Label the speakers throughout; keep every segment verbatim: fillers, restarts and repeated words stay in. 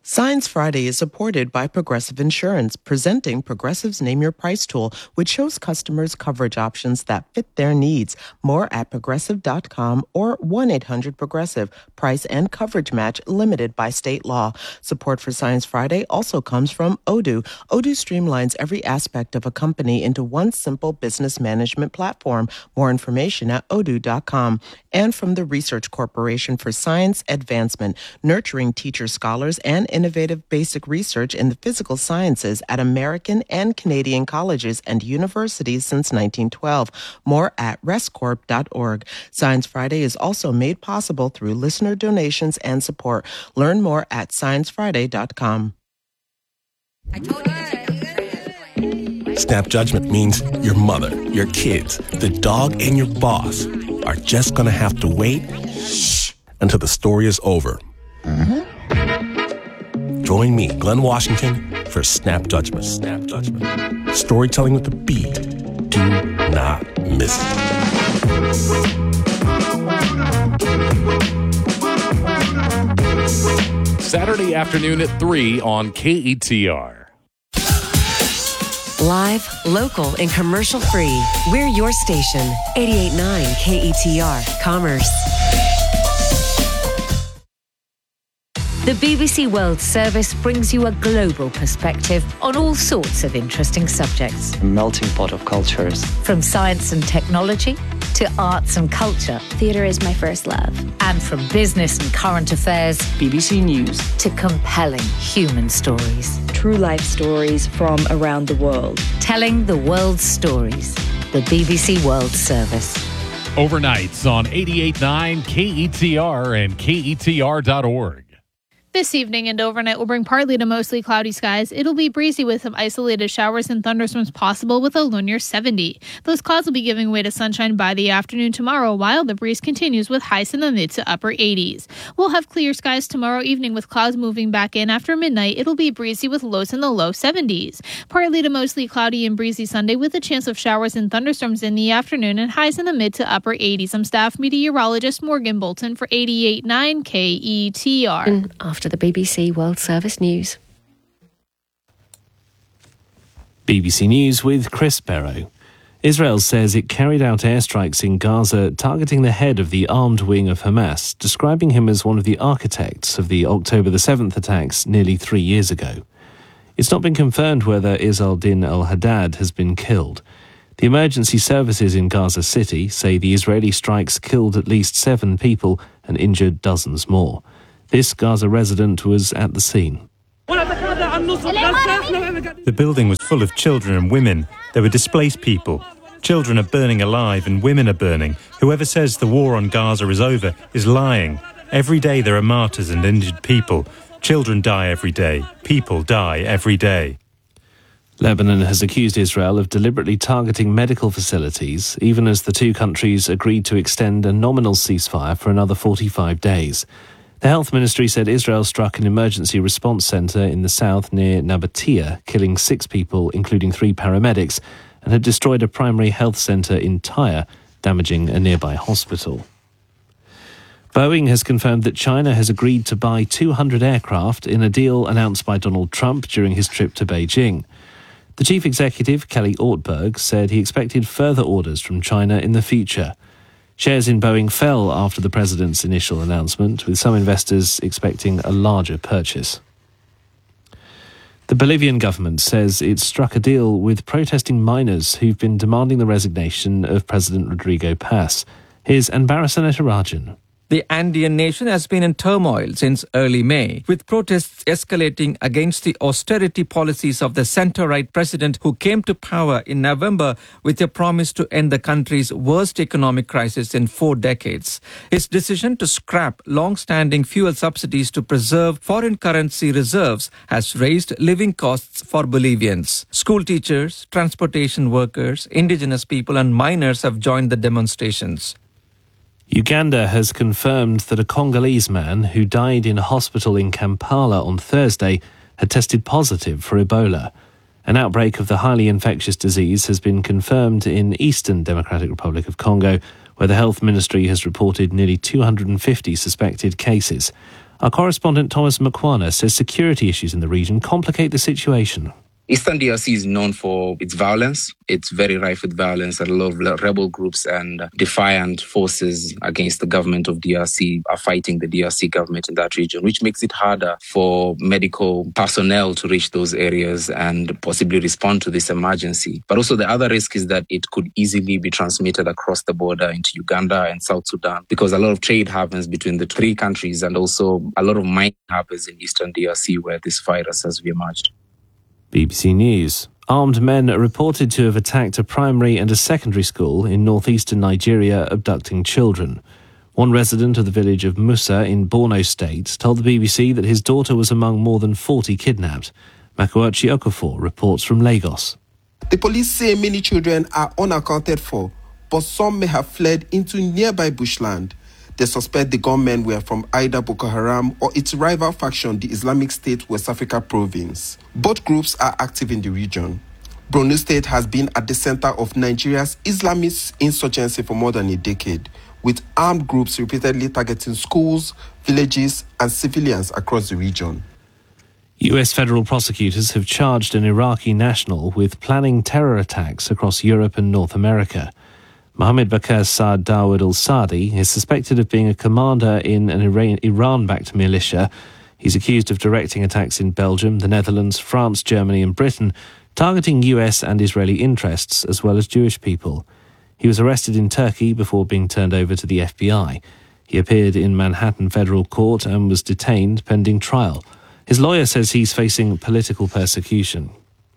Speaker 1: Science Friday is supported by Progressive Insurance, presenting Progressive's Name Your Price tool, which shows customers coverage options that fit their needs. More at progressive dot com or one eight hundred progressive. Price and coverage match limited by state law. Support for Science Friday also comes from Odoo. Odoo streamlines every aspect of a company into one simple business management platform. More information at odoo dot com. And from the Research Corporation for Science Advancement, nurturing teacher scholars and innovative basic research in the physical sciences at American and Canadian colleges and universities since nineteen twelve. More at rescorp dot org. Science Friday is also made possible through listener donations and support. Learn more at science friday dot com.
Speaker 2: Snap judgment means your mother, your kids, the dog, and your boss are just going to have to wait shh, until the story is over. Mm-hmm. Join me, Glenn Washington, for Snap Judgment. Snap Judgment. Storytelling with the beat. Do not miss
Speaker 3: it. Saturday afternoon at three on K E T R.
Speaker 4: Live, local, and commercial-free. We're your station. eighty-eight point nine K E T R, Commerce.
Speaker 5: The B B C World Service brings you a global perspective on all sorts of interesting subjects.
Speaker 6: A melting pot of cultures.
Speaker 5: From science and technology to arts and culture.
Speaker 7: Theatre is my first love.
Speaker 5: And from business and current affairs.
Speaker 6: B B C News.
Speaker 5: To compelling human stories.
Speaker 8: True life stories from around the world.
Speaker 5: Telling the world's stories. The B B C World Service.
Speaker 3: Overnights on eighty-eight point nine K E T R and K E T R dot org.
Speaker 9: This evening and overnight will bring partly to mostly cloudy skies. It'll be breezy with some isolated showers and thunderstorms possible with a low near seventy. Those clouds will be giving way to sunshine by the afternoon tomorrow, while the breeze continues with highs in the mid to upper eighties. We'll have clear skies tomorrow evening with clouds moving back in after midnight. It'll be breezy with lows in the low seventies. Partly to mostly cloudy and breezy Sunday with a chance of showers and thunderstorms in the afternoon and highs in the mid to upper eighties. I'm staff meteorologist Morgan Bolton for eighty-eight point nine K E T R.
Speaker 4: And after the B B C World Service News.
Speaker 10: B B C News with Chris Barrow. Israel says it carried out airstrikes in Gaza targeting the head of the armed wing of Hamas, describing him as one of the architects of the October the seventh attacks nearly three years ago. It's not been confirmed whether Izz al-Din al-Haddad has been killed. The emergency services in Gaza City say the Israeli strikes killed at least seven people and injured dozens more. This Gaza resident was at the scene.
Speaker 11: The building was full of children and women. There were displaced people. Children are burning alive and women are burning. Whoever says the war on Gaza is over is lying. Every day there are martyrs and injured people. Children die every day. People die every day.
Speaker 10: Lebanon has accused Israel of deliberately targeting medical facilities, even as the two countries agreed to extend a nominal ceasefire for another forty-five days. The health ministry said Israel struck an emergency response centre in the south near Nabatea, killing six people, including three paramedics, and had destroyed a primary health centre in Tyre, damaging a nearby hospital. Boeing has confirmed that China has agreed to buy two hundred aircraft in a deal announced by Donald Trump during his trip to Beijing. The chief executive, Kelly Ortberg, said he expected further orders from China in the future. Shares in Boeing fell after the president's initial announcement, with some investors expecting a larger purchase. The Bolivian government says it struck a deal with protesting miners who've been demanding the resignation of President Rodrigo Paz. Here's Anbarasan Rajan.
Speaker 12: The Andean nation has been in turmoil since early May, with protests escalating against the austerity policies of the center-right president who came to power in November with a promise to end the country's worst economic crisis in four decades. His decision to scrap long-standing fuel subsidies to preserve foreign currency reserves has raised living costs for Bolivians. School teachers, transportation workers, indigenous people and miners have joined the demonstrations.
Speaker 10: Uganda has confirmed that a Congolese man who died in a hospital in Kampala on Thursday had tested positive for Ebola. An outbreak of the highly infectious disease has been confirmed in Eastern Democratic Republic of Congo, where the health ministry has reported nearly two hundred fifty suspected cases. Our correspondent Thomas Makwana says security issues in the region complicate the situation.
Speaker 7: Eastern D R C is known for its violence. It's very rife with violence. A lot of rebel groups and defiant forces against the government of D R C are fighting the D R C government in that region, which makes it harder for medical personnel to reach those areas and possibly respond to this emergency. But also the other risk is that it could easily be transmitted across the border into Uganda and South Sudan, because a lot of trade happens between the three countries and also a lot of mining happens in Eastern D R C where this virus has emerged.
Speaker 10: B B C News. Armed men are reported to have attacked a primary and a secondary school in northeastern Nigeria, abducting children. One resident of the village of Musa in Borno State told the B B C that his daughter was among more than forty kidnapped. Makuachi Okafor reports from Lagos.
Speaker 13: The police say many children are unaccounted for, but some may have fled into nearby bushland. They suspect the gunmen were from either Boko Haram or its rival faction, the Islamic State West Africa province. Both groups are active in the region. Borno State has been at the center of Nigeria's Islamist insurgency for more than a decade, with armed groups repeatedly targeting schools, villages, and civilians across the region.
Speaker 10: U S federal prosecutors have charged an Iraqi national with planning terror attacks across Europe and North America. Mohammed Bakr Saad Dawood al-Saadi is suspected of being a commander in an Iran-backed militia. He's accused of directing attacks in Belgium, the Netherlands, France, Germany and Britain, targeting U S and Israeli interests as well as Jewish people. He was arrested in Turkey before being turned over to the F B I. He appeared in Manhattan federal court and was detained pending trial. His lawyer says he's facing political persecution.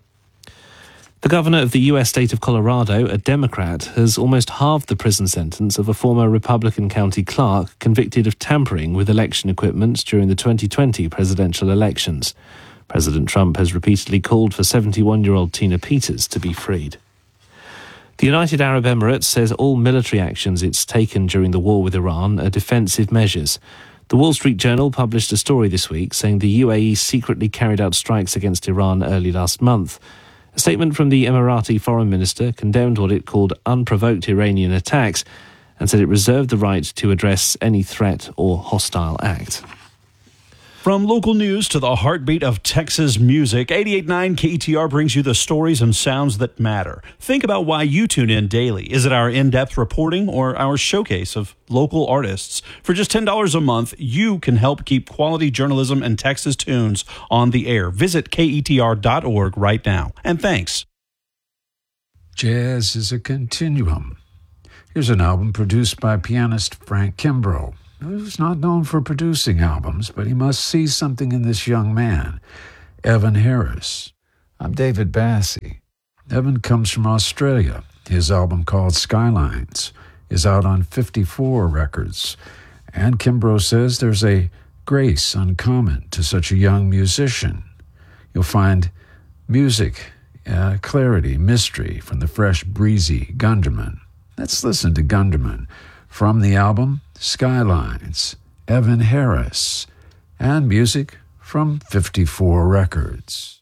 Speaker 10: The governor of the U S state of Colorado, a Democrat, has almost halved the prison sentence of a former Republican county clerk convicted of tampering with election equipment during the twenty twenty presidential elections. President Trump has repeatedly called for seventy-one-year-old Tina Peters to be freed. The United Arab Emirates says all military actions it's taken during the war with Iran are defensive measures. The Wall Street Journal published a story this week saying the U A E secretly carried out strikes against Iran early last month. A statement from the Emirati foreign minister condemned what it called unprovoked Iranian attacks and said it reserved the right to address any threat or hostile act.
Speaker 14: From local news to the heartbeat of Texas music, eighty-eight point nine K E T R brings you the stories and sounds that matter. Think about why you tune in daily. Is it our in-depth reporting or our showcase of local artists? For just ten dollars a month, you can help keep quality journalism and Texas tunes on the air. Visit K E T R dot org right now. And thanks.
Speaker 15: Jazz is a continuum. Here's an album produced by pianist Frank Kimbrough. He's not known for producing albums, but he must see something in this young man, Evan Harris. I'm David Bassey. Evan comes from Australia. His album, called Skylines, is out on fifty-four Records. And Kimbrough says there's a grace uncommon to such a young musician. You'll find music, uh, clarity, mystery from the fresh, breezy Gunderman. Let's listen to Gunderman from the album Skylines, Evan Harris, and music from fifty-four Records.